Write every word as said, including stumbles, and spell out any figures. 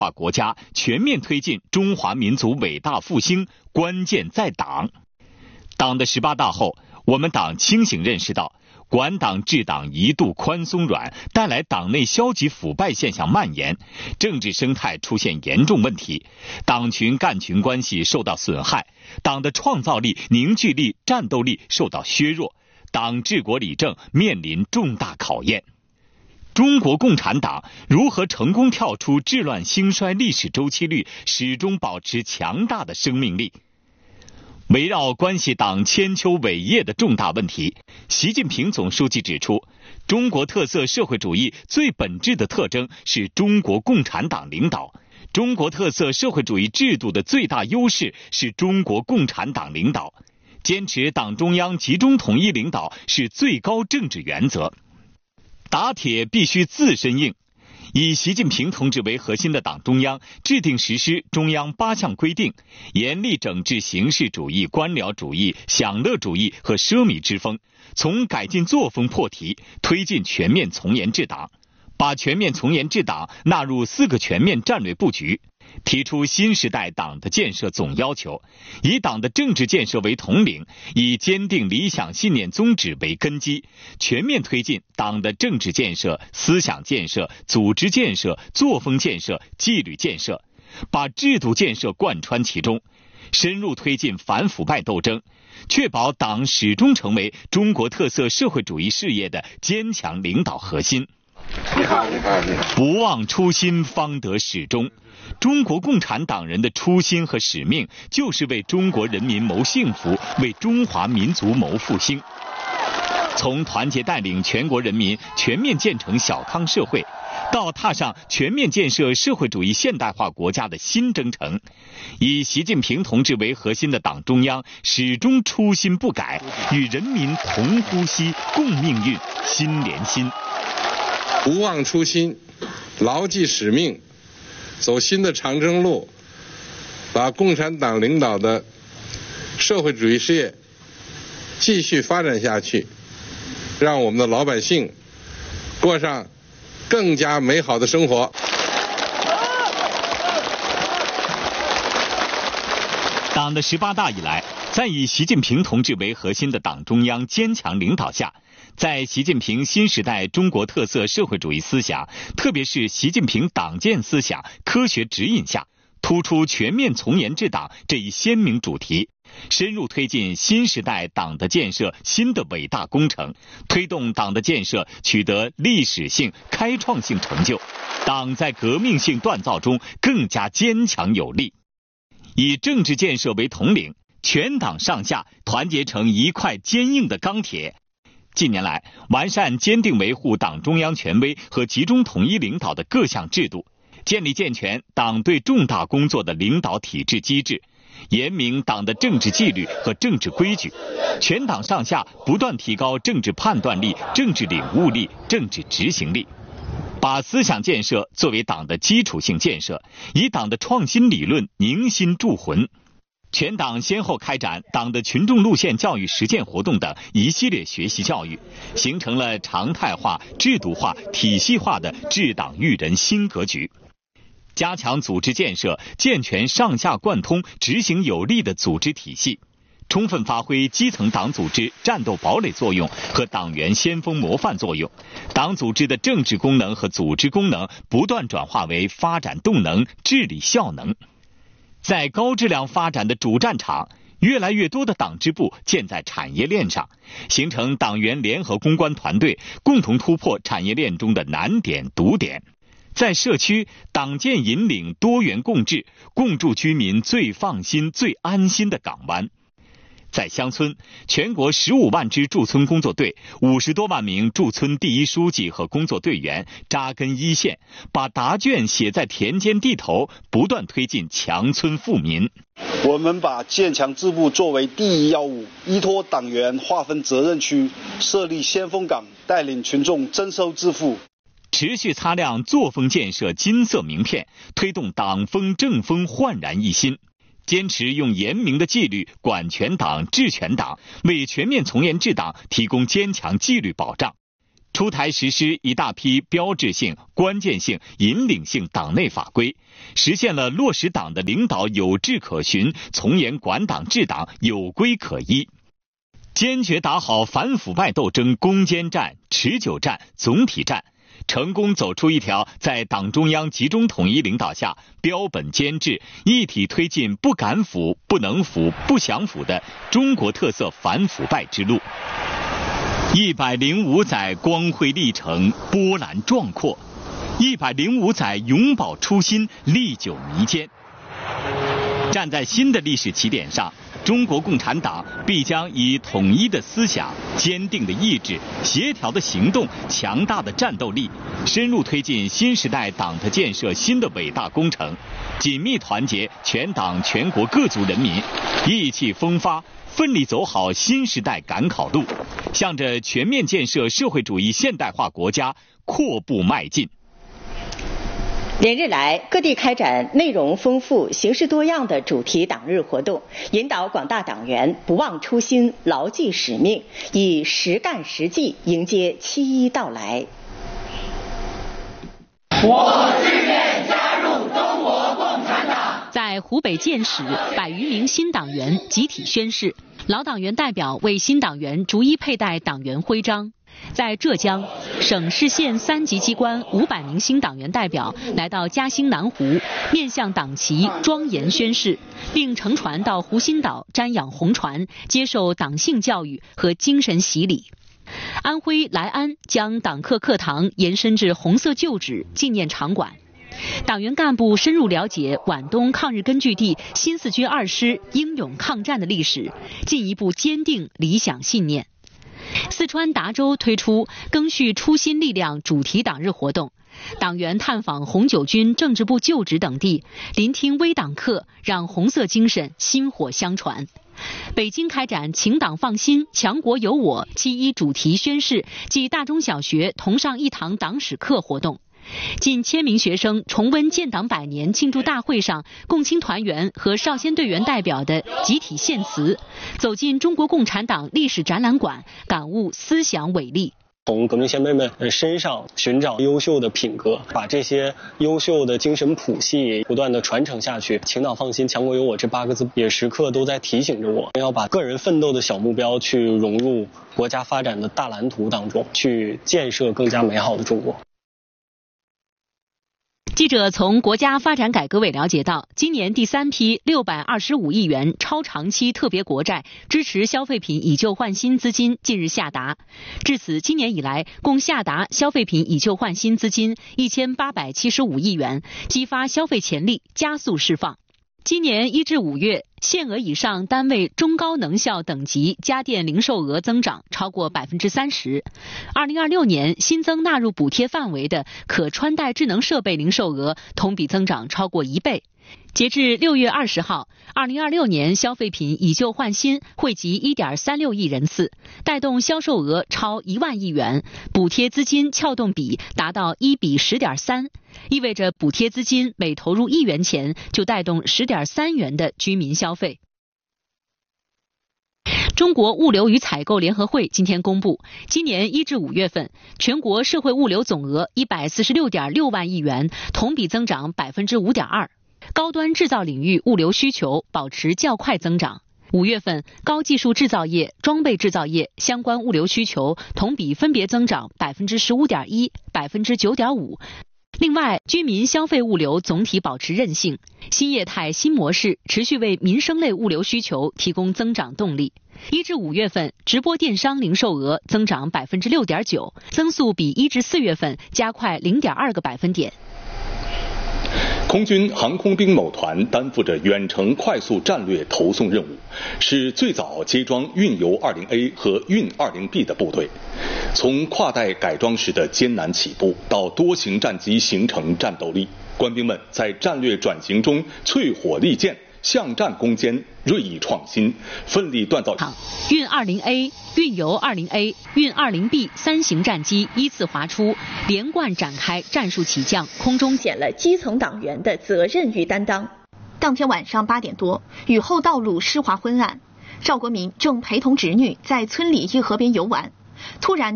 化国家全面推进中华民族伟大复兴，关键在党。党的十八大后，我们党清醒认识到，管党治党一度宽松软，带来党内消极腐败现象蔓延，政治生态出现严重问题，党群干群关系受到损害，党的创造力、凝聚力、战斗力受到削弱，党治国理政面临重大考验。中国共产党如何成功跳出治乱兴衰历史周期率，始终保持强大的生命力？围绕关系党千秋伟业的重大问题，习近平总书记指出，中国特色社会主义最本质的特征是中国共产党领导，中国特色社会主义制度的最大优势是中国共产党领导，坚持党中央集中统一领导是最高政治原则。打铁必须自身硬，以习近平同志为核心的党中央制定实施中央八项规定，严厉整治形式主义、官僚主义、享乐主义和奢靡之风，从改进作风破题，推进全面从严治党，把全面从严治党纳入四个全面战略布局，提出新时代党的建设总要求，以党的政治建设为统领，以坚定理想信念宗旨为根基，全面推进党的政治建设、思想建设、组织建设、作风建设、纪律建设，把制度建设贯穿其中，深入推进反腐败斗争，确保党始终成为中国特色社会主义事业的坚强领导核心。 你好，你好，你好。 不忘初心，方得始终。中国共产党人的初心和使命，就是为中国人民谋幸福，为中华民族谋复兴。从团结带领全国人民全面建成小康社会，到踏上全面建设社会主义现代化国家的新征程，以习近平同志为核心的党中央始终初心不改，与人民同呼吸、共命运、心连心。 不忘初心，牢记使命，走新的长征路，把共产党领导的社会主义事业继续发展下去，让我们的老百姓过上更加美好的生活。 党的十八大以来，在以习近平同志为核心的党中央坚强领导下，在习近平新时代中国特色社会主义思想，特别是习近平党建思想科学指引下，突出全面从严治党这一鲜明主题，深入推进新时代党的建设新的伟大工程，推动党的建设取得历史性、开创性成就，党在革命性锻造中更加坚强有力。以政治建设为统领，全党上下团结成一块坚硬的钢铁。近年来，完善坚定维护党中央权威和集中统一领导的各项制度，建立健全党对重大工作的领导体制机制，严明党的政治纪律和政治规矩，全党上下不断提高政治判断力、政治领悟力、政治执行力，把思想建设作为党的基础性建设，以党的创新理论凝心铸魂。全党先后开展党的群众路线教育实践活动等一系列学习教育，形成了常态化、制度化、体系化的治党育人新格局。加强组织建设，健全上下贯通、执行有力的组织体系，充分发挥基层党组织战斗堡垒作用和党员先锋模范作用，党组织的政治功能和组织功能不断转化为发展动能、治理效能。在高质量发展的主战场，越来越多的党支部建在产业链上，形成党员联合攻关团队，共同突破产业链中的难点、堵点。在社区，党建引领多元共治，共筑居民最放心、最安心的港湾。在乡村，全国十五万支驻村工作队、五十多万名驻村第一书记和工作队员扎根一线，把答卷写在田间地头，不断推进强村富民。 我们把建强支部作为第一要务，依托党员划分责任区，设立先锋岗，带领群众征收致富。 持续擦亮作风建设金色名片，推动党风政风焕然一新。坚持用严明的纪律管全党、治全党，为全面从严治党提供坚强纪律保障。 出台实施一大批标志性、关键性、引领性党内法规，实现了落实党的领导有制可循，从严管党治党有规可依，坚决打好反腐败斗争攻坚战、持久战、总体战，成功走出一条在党中央集中统一领导下标本兼治、一体推进不敢腐、不能腐、不想腐的中国特色反腐败之路。一百零五载光辉历程波澜壮阔，一百零五载永葆初心历久弥坚。站在新的历史起点上，中国共产党必将以统一的思想、坚定的意志、协调的行动、强大的战斗力，深入推进新时代党的建设新的伟大工程，紧密团结全党全国各族人民，意气风发，奋力走好新时代赶考路，向着全面建设社会主义现代化国家阔步迈进。 连日来，各地开展内容丰富、形式多样的主题党日活动，引导广大党员不忘初心、牢记使命，以实干实际迎接七一到来。 我自愿加入中国共产党。 在湖北建始，百余名新党员集体宣誓，老党员代表为新党员逐一佩戴党员徽章。在浙江，省市县三级机关五百名新党员代表来到嘉兴南湖，面向党旗庄严宣誓，并乘船到湖心岛瞻仰红船，接受党性教育和精神洗礼。安徽来安将党课课堂延伸至红色旧址纪念场馆。党员干部深入了解皖东抗日根据地新四军二师英勇抗战的历史，进一步坚定理想信念。四川达州推出赓续初心力量主题党日活动，党员探访红九军政治部旧址等地，聆听微党课，让红色精神薪火相传。北京开展请党放心、强国有我七一主题宣誓暨大中小学同上一堂党史课活动。近千名学生重温建党百年庆祝大会上共青团员和少先队员代表的集体献词，走进中国共产党历史展览馆，感悟思想伟力。 从革命先辈们身上寻找优秀的品格，把这些优秀的精神谱系不断的传承下去。请党放心，强国有我这八个字也时刻都在提醒着我，要把个人奋斗的小目标去融入国家发展的大蓝图当中，去建设更加美好的中国。 记者从国家发展改革委了解到，今年第三批六百二十五亿元超长期特别国债支持消费品以旧换新资金近日下达，至此今年以来共下达消费品以旧换新资金一千八百七十五亿元，激发消费潜力，加速释放。今年一至五月，限额以上单位中高能效等级家电零售额增长超过百分之三十。二零二六年新增纳入补贴范围的可穿戴智能设备零售额同比增长超过一倍。截至六月二十号，二零二六年消费品以旧换新惠及一点三六亿人次，带动销售额超一万亿元，补贴资金撬动比达到一比十点三，意味着补贴资金每投入一元钱就带动十点三元的居民消费。中国物流与采购联合会今天公布，今年一至五月份，全国社会物流总额一百四十六点六万亿元，同比增长百分之五点二。高端制造领域物流需求保持较快增长。五月份，高技术制造业、装备制造业相关物流需求同比分别增长百分之十五点一、百分之九点五。另外，居民消费物流总体保持韧性，新业态新模式持续为民生类物流需求提供增长动力。一至五月份，直播电商零售额增长百分之六点九，增速比一至四月份加快零点二个百分点。 空军航空兵某团担负着远程快速战略投送任务，是最早接装运油 二零 A 和运 二零 B 的部队。从跨代改装时的艰难起步到多型战机形成战斗力，官兵们在战略转型中淬火利剑，向战攻坚，锐意创新，奋力锻造。 运 二零 A、运油 二零 A、运 二零 B 三型战机依次划出，连贯展开战术起降，空中显了基层党员的责任与担当。 当天晚上八点多，雨后道路湿滑昏暗，赵国民正陪同侄女在村里一河边游玩，突然